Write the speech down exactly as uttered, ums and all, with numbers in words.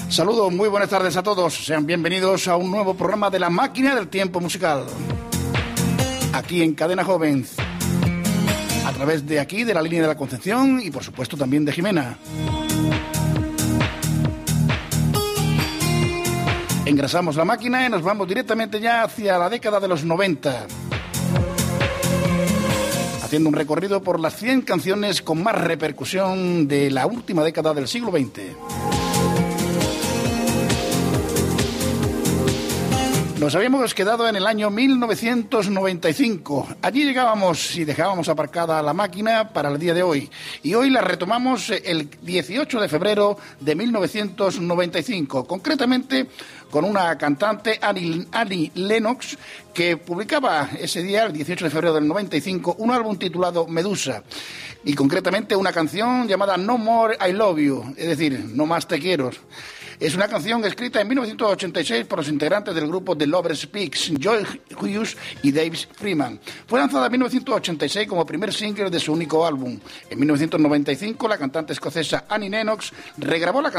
Saludos, muy buenas tardes a todos. Sean bienvenidos a un nuevo programa de La Máquina del Tiempo Musical. Aquí en Cadena Joven, a través de aquí, de la línea de la Concepción y por supuesto también de Jimena. Engrasamos la máquina y nos vamos directamente ya hacia la década de los noventa, haciendo un recorrido por las cien canciones con más repercusión de la última década del siglo veinte. Nos habíamos quedado en el año mil novecientos noventa y cinco. Allí llegábamos y dejábamos aparcada la máquina para el día de hoy. Y hoy la retomamos el dieciocho de febrero de mil novecientos noventa y cinco. Concretamente con una cantante, Annie, Annie Lennox, que publicaba ese día, el dieciocho de febrero del noventa y cinco, un álbum titulado Medusa. Y concretamente una canción llamada No More I Love You, es decir, No Más Te Quiero. Es una canción escrita en mil novecientos ochenta y seis por los integrantes del grupo The Lovers Speaks, Joy Hughes y Dave Freeman. Fue lanzada en mil novecientos ochenta y seis como primer single de su único álbum. En mil novecientos noventa y cinco, la cantante escocesa Annie Lennox regrabó la canción